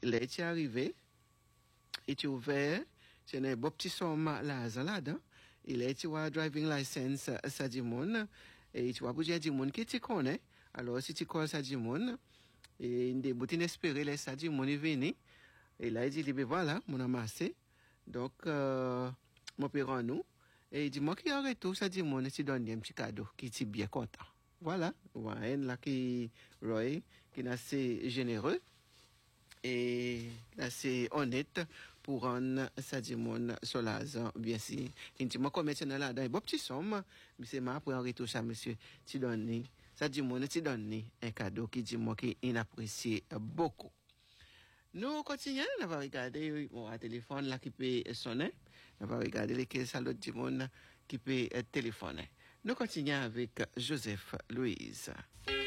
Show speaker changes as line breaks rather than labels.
là, tu es arrivé, et tu ouvert, tu as un beau petit somme là-dedans, et là, tu as driving license, ça dit mon, et tu vas bouger du monde qui tu connais. Alors, si tu connais ça du monde, et une des boutines espérées, là, ça dit mon est venu, et là, il dit, ben voilà, mon amassé, donc, mon père en nous, et il dit, moi qui arrête tout, ça dit mon, et tu donnes un petit cadeau, qui est bien content. Voilà, ouais, là, qui, Roy, qui est assez généreux, et assez honnête pour rendre ça dit mon solaz bien si intimement comme maintenant là dans bon petit somme mais c'est ma pour en retour ça monsieur tu donnes ça dit mon tu donnes un cadeau qui dit moi qui inapprécié beaucoup. Nous continuons, on va regarder mon téléphone là qui peut sonner, on va regarder lesquels ça l'autre du monde qui peut téléphoner. Nous continuons avec Joseph Louise.